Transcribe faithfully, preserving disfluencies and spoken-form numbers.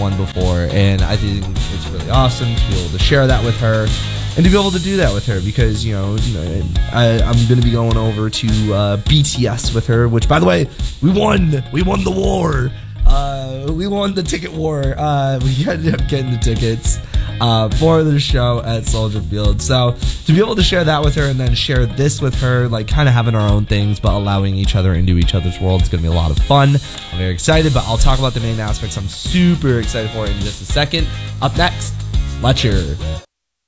one before, and I think it's really awesome to be able to share that with her. And to be able to do that with her because, you know, you know I, I'm going to be going over to uh, B T S with her, which, by the way, we won. We won the war. Uh, we won the ticket war. Uh, we ended up getting the tickets uh, for the show at Soldier Field. So to be able to share that with her and then share this with her, like kind of having our own things, but allowing each other into each other's world is going to be a lot of fun. I'm very excited, but I'll talk about the main aspects I'm super excited for in just a second. Up next, Fletcher.